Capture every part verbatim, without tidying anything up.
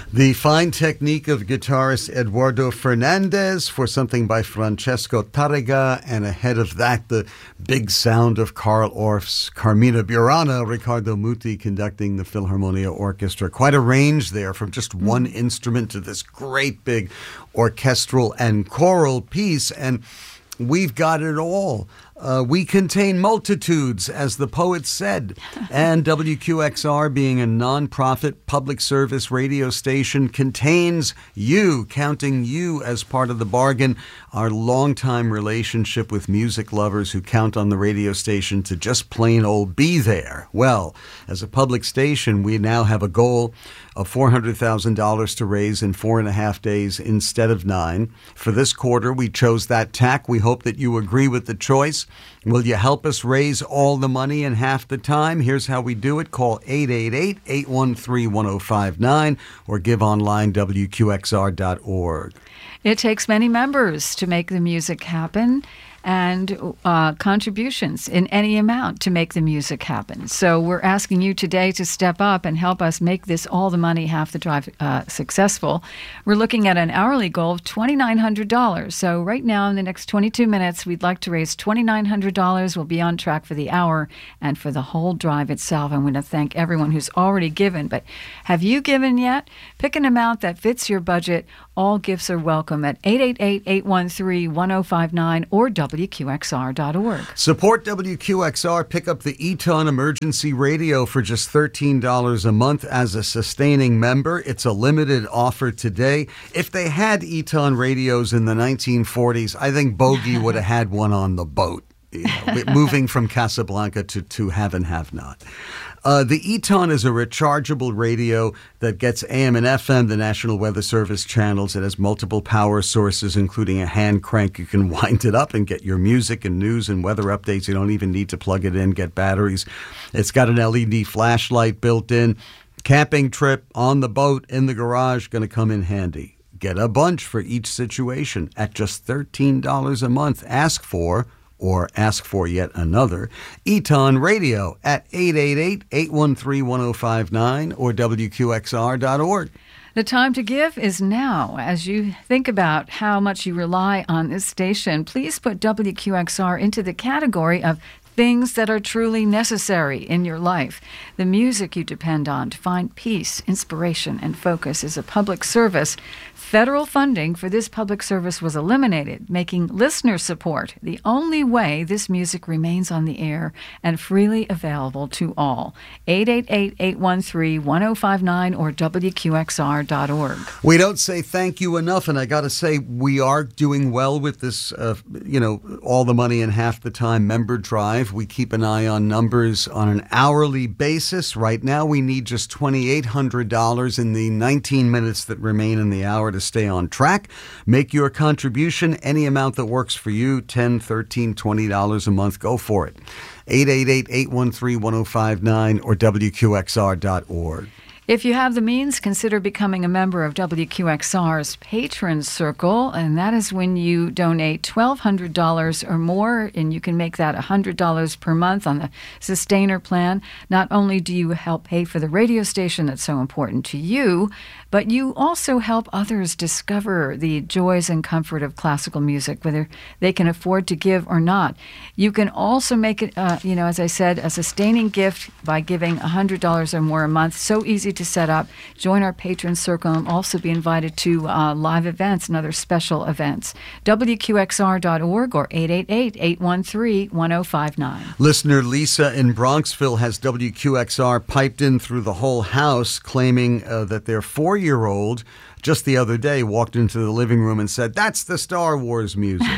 The fine technique of guitarist Eduardo Fernandez for something by Francesco Tarrega, and ahead of that, the big sound of Carl Orff's Carmina Burana, Riccardo Muti conducting the Philharmonia Orchestra. Quite a range there from just one instrument to this great big orchestral and choral piece, and we've got it all. Uh, we contain multitudes, as the poet said, and W Q X R, being a non-profit public service radio station, contains you, counting you as part of the bargain. Our longtime relationship with music lovers who count on the radio station to just plain old be there. Well, as a public station, we now have a goal of four hundred thousand dollars to raise in four and a half days instead of nine. For this quarter, we chose that tack. We hope that you agree with the choice. Will you help us raise all the money in half the time? Here's how we do it. Call eight eight eight, eight one three, one oh five nine or give online W Q X R dot org. It takes many members to make the music happen, and uh, contributions in any amount to make the music happen. So we're asking you today to step up and help us make this All the Money, Half the Drive uh, successful. We're looking at an hourly goal of two thousand nine hundred dollars. So right now, in the next twenty-two minutes, we'd like to raise two thousand nine hundred dollars. We'll be on track for the hour and for the whole drive itself. I'm going to thank everyone who's already given. But have you given yet? Pick an amount that fits your budget. All gifts are welcome at eight eight eight, eight one three, one oh five nine or W Q X R dot org. Support W Q X R. Pick up the Eton Emergency Radio for just thirteen dollars a month as a sustaining member. It's a limited offer today. If they had Eton radios in the nineteen forties, I think Bogey would have had one on the boat, you know, moving from Casablanca to, to Have and Have Not. Uh, the Eton is a rechargeable radio that gets A M and F M, the National Weather Service channels. It has multiple power sources, including a hand crank. You can wind it up and get your music and news and weather updates. You don't even need to plug it in, get batteries. It's got an L E D flashlight built in. Camping trip, on the boat, in the garage, going to come in handy. Get a bunch for each situation at just thirteen dollars a month. Ask for or ask for yet another, Eton Radio at eight eight eight, eight one three, one oh five nine or W Q X R dot org. The time to give is now. As you think about how much you rely on this station, please put W Q X R into the category of things that are truly necessary in your life. The music you depend on to find peace, inspiration, and focus is a public service. Federal funding for this public service was eliminated, making listener support the only way this music remains on the air and freely available to all. eight eight eight, eight one three, one oh five nine or W Q X R dot org. We don't say thank you enough, and I got to say, we are doing well with this, uh, you know, All the Money in Half the Time member drive. We keep an eye on numbers on an hourly basis. Right now, we need just two thousand eight hundred dollars in the nineteen minutes that remain in the hour to stay on track. Make your contribution, any amount that works for you, ten dollars, thirteen dollars, twenty dollars a month. Go for it. eight eight eight, eight one three, one oh five nine or W Q X R dot org. If you have the means, consider becoming a member of W Q X R's Patron Circle, and that is when you donate twelve hundred dollars or more, and you can make that one hundred dollars per month on the Sustainer plan. Not only do you help pay for the radio station that's so important to you, but you also help others discover the joys and comfort of classical music, whether they can afford to give or not. You can also make it, uh, you know, as I said, a sustaining gift by giving one hundred dollars or more a month. So easy to set up. Join our Patron Circle and also be invited to uh, live events and other special events. W Q X R dot org or eight eight eight, eight one three, one oh five nine. Listener Lisa in Bronxville has W Q X R piped in through the whole house, claiming uh, that their four-year-old just the other day walked into the living room and said, "That's the Star Wars music."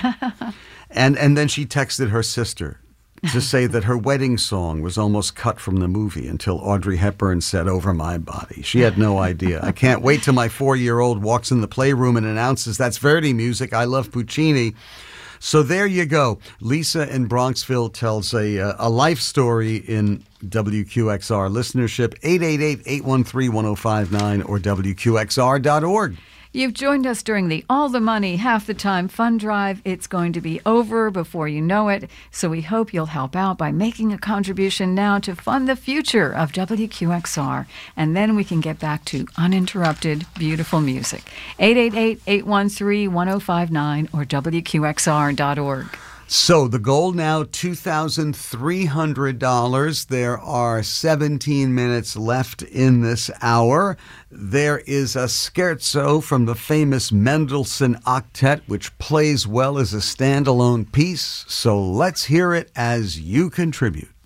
and and then she texted her sister to say that her wedding song was almost cut from the movie until Audrey Hepburn said, "Over my body." She had no idea. I can't wait till my four-year-old walks in the playroom and announces, "That's Verdi music. I love Puccini." So there you go. Lisa in Bronxville tells a, uh, a life story in W Q X R listenership. eight eight eight, eight one three, one oh five nine or W Q X R dot org. You've joined us during the All the Money, Half the Time fund drive. It's going to be over before you know it, so we hope you'll help out by making a contribution now to fund the future of W Q X R, and then we can get back to uninterrupted, beautiful music. eight eight eight, eight one three, one oh five nine or W Q X R dot org. So the goal now, two thousand three hundred dollars. There are seventeen minutes left in this hour. There is a scherzo from the famous Mendelssohn Octet, which plays well as a standalone piece. So let's hear it as you contribute.